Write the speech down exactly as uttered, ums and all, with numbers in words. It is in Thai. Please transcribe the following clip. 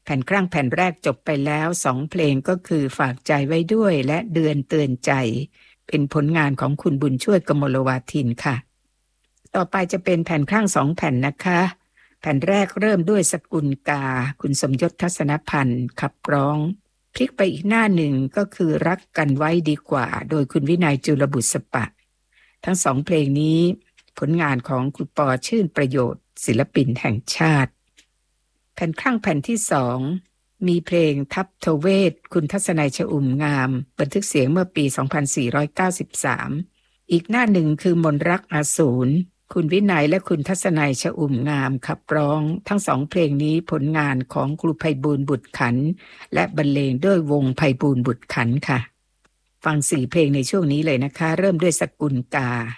แผ่นครั่งแผ่นแรกจบไปแล้วสองเพลงก็คือฝากใจไว้ด้วยและเดือนเตือนใจเป็นผลงานของคุณบุญช่วยกมลวาทินค่ะต่อไปจะเป็นแผ่นครั่งสองแผ่นนะคะแผ่นแรกเริ่มด้วยสกุลกาคุณสมยศทัศนพันธ์ขับร้องพลิกไปอีกหน้าหนึ่งก็คือรักกันไว้ดีกว่าโดยคุณวินัยจุลบุษปะทั้งสองเพลงนี้ผลงานของคุณปอชื่นประโยชน์ศิลปินแห่งชาติแผ่นครั่งแผ่นที่สองมีเพลงทัพทเวศคุณทัศนัยชอุ่มงามบันทึกเสียงเมื่อปีสองพันสี่ร้อยเก้าสิบสามอีกหน้าหนึ่งคือมนรักอสูรคุณวินัยและคุณทัศนัยชอุ่มงามขับร้องทั้งสองเพลงนี้ผลงานของครูไพบูลย์บุตรขันธ์และบรรเลงด้วยวงไพบูลย์บุตรขันธ์ค่ะฟังสี่เพลงในช่วงนี้เลยนะคะเริ่มด้วยสกุลกา